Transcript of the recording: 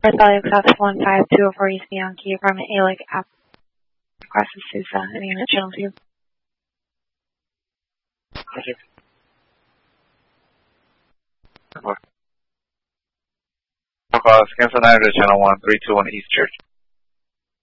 Bartholomew South 15204 East Bianchi, apartment A, like across the Sousa, and unit channel 2. Roger. Cancel 9 to channel 1, 321 East Church.